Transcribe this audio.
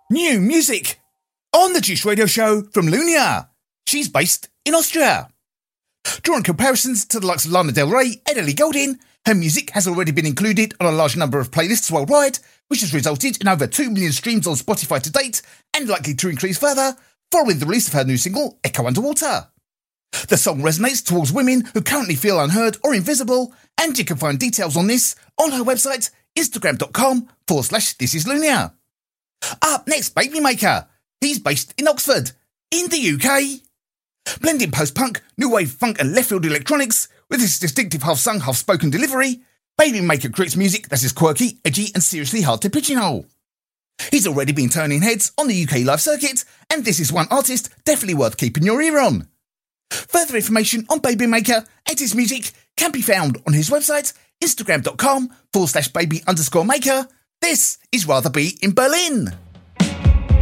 New music on the Juice Radio Show from Lunia. She's based in Austria. Drawing comparisons to the likes of Lana Del Rey and Ellie Goulding, her music has already been included on a large number of playlists worldwide, which has resulted in over 2 million streams on Spotify to date and likely to increase further following the release of her new single, Echo Underwater. The song resonates towards women who currently feel unheard or invisible, and you can find details on this on her website, instagram.com/thisislunia. Up next, Baby Maker. He's based in Oxford, in the UK. Blending post-punk, new wave funk and left-field electronics with his distinctive half-sung, half-spoken delivery, Baby Maker creates music that is quirky, edgy and seriously hard to pigeonhole. He's already been turning heads on the UK live circuit, and this is one artist definitely worth keeping your ear on. Further information on Baby Maker and his music can be found on his website, instagram.com/baby_maker. This is Rather Be in Berlin.